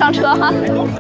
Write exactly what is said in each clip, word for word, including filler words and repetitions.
上车哈。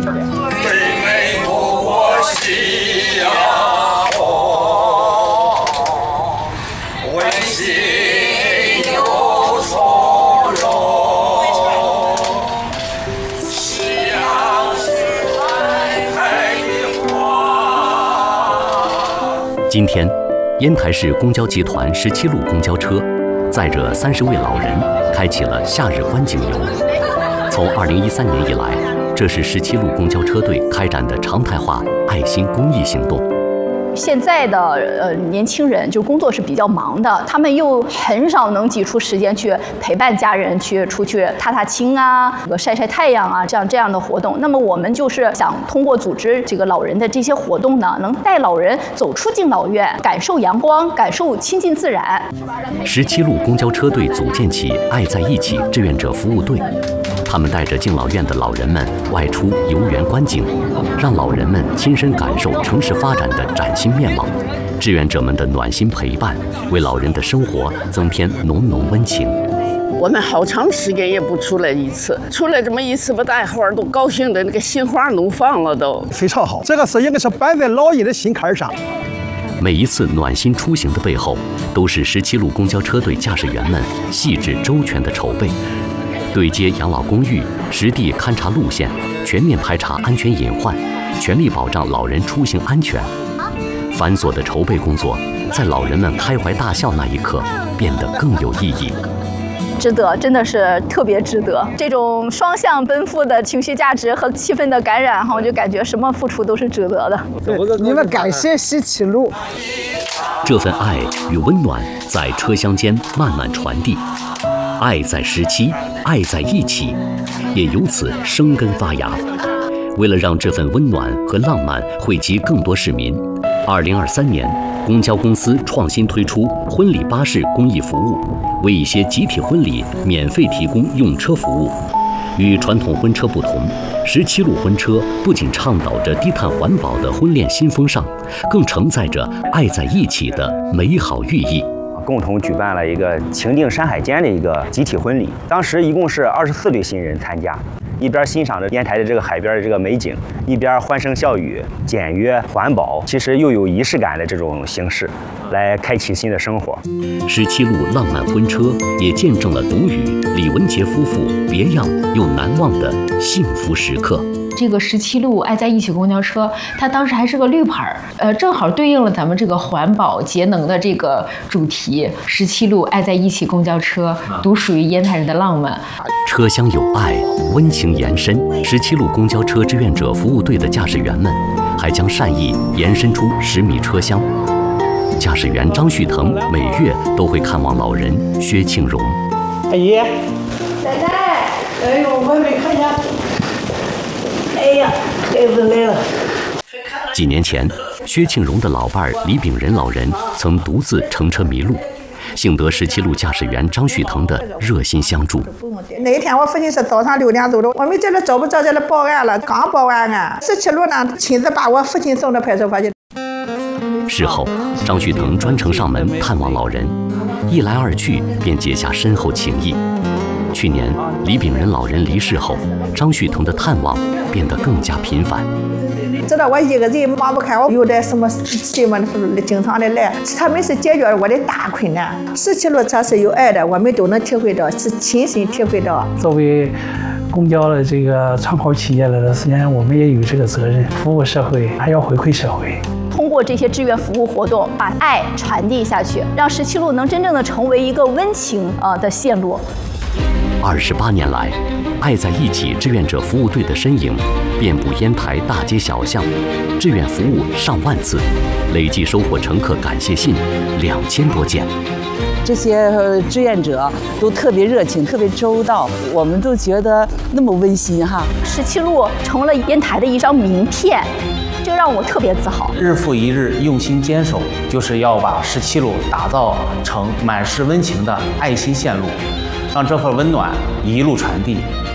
今天，烟台市公交集团十七路公交车载着三十位老人，开启了夏日观景游。从二零一三年以来，这是十七路公交车队开展的常态化爱心公益行动。 现在的呃年轻人就工作是比较忙的，他们又很少能挤出时间去陪伴家人，去出去踏踏青啊，这个晒晒太阳啊，这样这样的活动。那么我们就是想通过组织这个老人的这些活动呢，能带老人走出敬老院，感受阳光，感受亲近自然。 十七路公交车队组建起“爱在一起”志愿者服务队。他们带着敬老院的老人们外出游园观景，让老人们亲身感受城市发展的崭新面貌。志愿者们的暖心陪伴，为老人的生活增添浓浓温情。 我们好长时间也不出来一次，出来这么一次，把大伙儿都高兴的那个心花怒放了都。 非常好，这个是应该是摆在老人的心坎上。 每一次暖心出行的背后，都是十七路公交车队驾驶员们细致周全的筹备。对接养老公寓，实地勘察路线，全面排查安全隐患，全力保障老人出行安全。繁琐的筹备工作，在老人们开怀大笑那一刻，变得更有意义。 值得，真的是特别值得。这种双向奔赴的情绪价值和气氛的感染，哈，我就感觉什么付出都是值得的。 你们感谢十七路。 这份爱与温暖在车厢间慢慢传递。爱在十七，爱在一起，也由此生根发芽。为了让这份温暖和浪漫惠及更多市民，二零二三年，公交公司创新推出婚礼巴士公益服务，为一些集体婚礼免费提供用车服务。与传统婚车不同，十七路婚车不仅倡导着低碳环保的婚恋新风尚，更承载着爱在一起的美好寓意。 共同举办了一个情定山海间的一个集体婚礼，当时一共是二十四对新人参加，一边欣赏着烟台的这个海边的这个美景，一边欢声笑语，简约环保，其实又有仪式感的这种形式，来开启新的生活。 十七路浪漫婚车也见证了独羽、李文杰夫妇别样又难忘的幸福时刻。 这个十七路爱在一起公交车，它当时还是个绿牌，呃，正好对应了咱们这个环保节能的这个主题。十七路爱在一起公交车，独属于烟台人的浪漫。 车厢有爱，温情延伸。十七路公交车志愿者服务队的驾驶员们，还将善意延伸出十米车厢。驾驶员张旭腾每月都会看望老人薛庆荣。 阿姨，奶奶，哎呦，我没看见。哎呀，孩子来了。 几年前，薛庆荣的老伴儿李炳仁老人曾独自乘车迷路，幸得十七路驾驶员张旭腾的热心相助。 那一天我父亲是早上六点走的，我们这里找不着，这里报案了，刚报完案，十七路呢亲自把我父亲送到派出所去。 事后，张旭腾专程上门探望老人，一来二去便结下深厚情谊。去年李炳仁老人离世后，张旭腾的探望变得更加频繁。 知道我一个人忙不开，我有点什么事嘛，经常的来，他们是解决我的大困难。十七路车是有爱的，我们都能体会到，是亲身体会到。 作为公交的这个长跑企业的时间，我们也有这个责任，服务社会，还要回馈社会。 通过这些志愿服务活动，把爱传递下去，让十七路能真正的成为一个温情呃的线路。 二十八年来，爱在一起志愿者服务队的身影遍布烟台大街小巷，志愿服务上万次，累计收获乘客感谢信两千多件。 这些志愿者都特别热情，特别周到，我们都觉得那么温馨哈。 十七路成了烟台的一张名片，这让我特别自豪。 日复一日用心坚守，就是要把十七路打造成满是温情的爱心线路，让这份温暖一路传递，